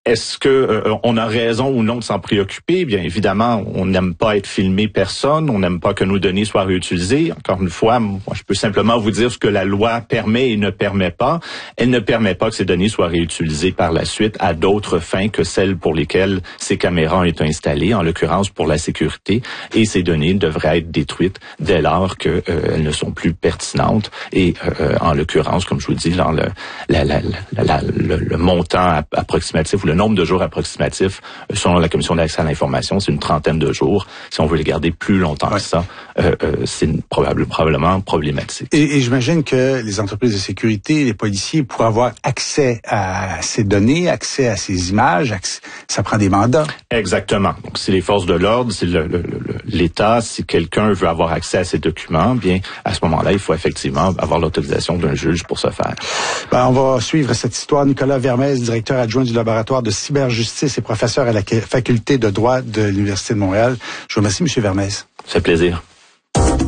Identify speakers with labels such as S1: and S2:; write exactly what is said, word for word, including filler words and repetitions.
S1: est-ce que euh, on a raison ou non de s'en préoccuper? Bien évidemment, on n'aime pas être filmé personne, on n'aime pas que nos données soient réutilisées. Encore une fois, moi, je peux simplement vous dire ce que la loi permet et ne permet pas. Elle ne permet pas que ces données soient réutilisées par la suite à d'autres fins que celles pour lesquelles ces caméras ont été installées, en l'occurrence pour la sécurité, et ces données devraient être détruites dès lors qu'elles euh, ne sont plus pertinentes. Et euh, en l'occurrence, comme je vous dis, dans le, la, la, la, la, le, le montant approximatif ou le nombre de jours approximatifs, selon la Commission d'accès à l'information, c'est une trentaine de jours. Si on veut les garder plus longtemps ouais. que ça, euh, euh, c'est une, probable, probablement problématique.
S2: Et, et j'imagine que les entreprises de sécurité, les policiers pourraient avoir accès à ces données, accès à ces images, accès, ça prend des mandats.
S1: Exactement. Donc, c'est les forces de l'ordre, c'est le, le, le, l'État. Si quelqu'un veut avoir accès à ces documents, bien, à ce moment-là, il faut effectivement avoir l'autorisation d'un juge pour ce faire.
S2: Ben, on va suivre cette histoire. Nicolas Vermez, directeur adjoint du laboratoire de cyberjustice et professeur à la faculté de droit de l'Université de Montréal. Je vous remercie, M. Vermez.
S1: Ça fait plaisir.